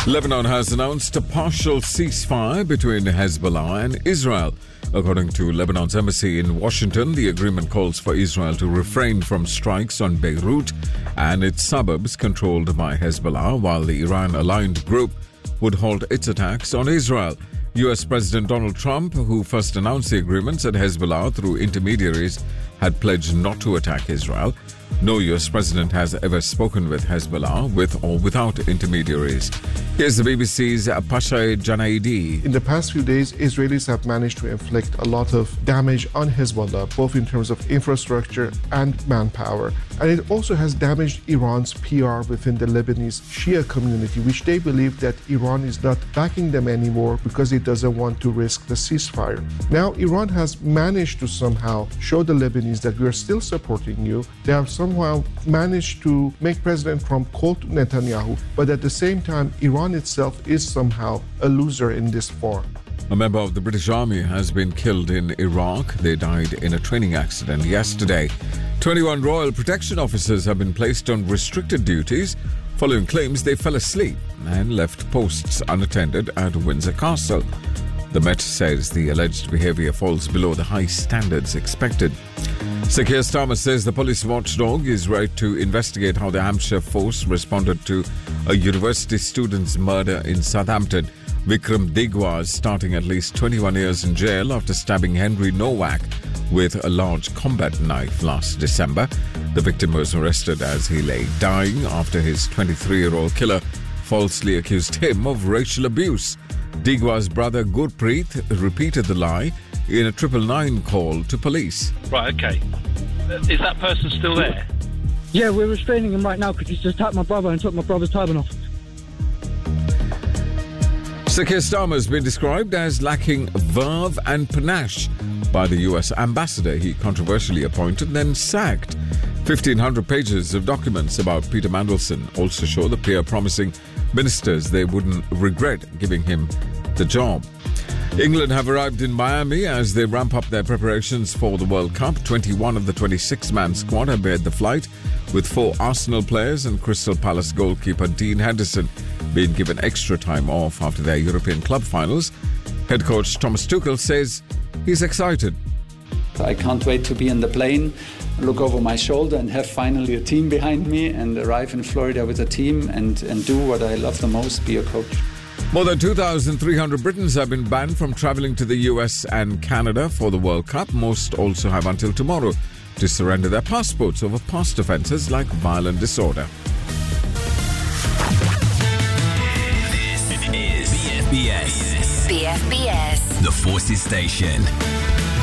Lebanon has announced a partial ceasefire between Hezbollah and Israel. According to Lebanon's embassy in Washington, the agreement calls for Israel to refrain from strikes on Beirut and its suburbs controlled by Hezbollah, while the Iran-aligned group would halt its attacks on Israel. U.S. President Donald Trump, who first announced the agreement, said Hezbollah, through intermediaries, had pledged not to attack Israel. No U.S. president has ever spoken with Hezbollah, with or without intermediaries. Here's the BBC's Pasha Janaidi. In the past few days, Israelis have managed to inflict a lot of damage on Hezbollah, both in terms of infrastructure and manpower. And it also has damaged Iran's PR within the Lebanese Shia community, which they believe that Iran is not backing them anymore because it doesn't want to risk the ceasefire. Now, Iran has managed to somehow show the Lebanese that we are still supporting you. They have somehow managed to make President Trump call to Netanyahu, but at the same time, Iran itself is somehow a loser in this war. A member of the British Army has been killed in Iraq. They died in a training accident yesterday. 21 Royal Protection Officers have been placed on restricted duties following claims they fell asleep and left posts unattended at Windsor Castle. The Met says the alleged behaviour falls below the high standards expected. Sir Keir Starmer says the police watchdog is right to investigate how the Hampshire Force responded to a university student's murder in Southampton. Vikram Digwa is starting at least 21 years in jail after stabbing Henry Nowak with a large combat knife last December. The victim was arrested as he lay dying after his 23-year-old killer falsely accused him of racial abuse. Digwa's brother Gurpreet repeated the lie in a 999 call to police. Right, okay. Is that person still there? Yeah, we're restraining him right now because he's just attacked my brother and took my brother's turban off. Sir Keir Starmer has been described as lacking verve and panache by the US ambassador he controversially appointed, then sacked. 1,500 pages of documents about Peter Mandelson also show the peer promising ministers they wouldn't regret giving him the job. England have arrived in Miami as they ramp up their preparations for the World Cup. 21 of the 26-man squad have made the flight, with 4 Arsenal players and Crystal Palace goalkeeper Dean Henderson being given extra time off after their European club finals. Head coach Thomas Tuchel says he's excited. I can't wait to be in the plane, look over my shoulder and have finally a team behind me and arrive in Florida with a team and do what I love the most, be a coach. More than 2,300 Britons have been banned from travelling to the US and Canada for the World Cup. Most also have until tomorrow to surrender their passports over past offences like violent disorder. This is BFBS. BFBS. The Forces Station.